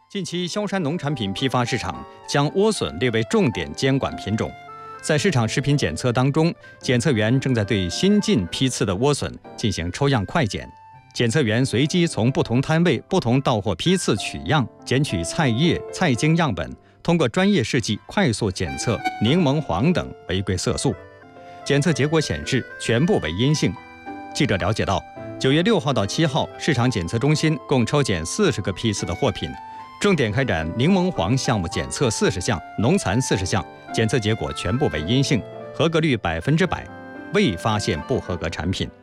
近期，萧山农产品批发市场将莴笋列为重点监管品种。在市场食品检测当中，检测员正在对新进批次的莴笋进行抽样快检。检测员随机从不同摊位、不同到货批次取样，检取菜叶、菜茎样本，通过专业试剂快速检测柠檬黄等违规色素。检测结果显示，全部为阴性。记者了解到，9月6号到7号，市场检测中心共抽检40个批次的货品。重点开展柠檬黄项目检测40项，农残40项，检测结果全部为阴性，合格率100%，未发现不合格产品。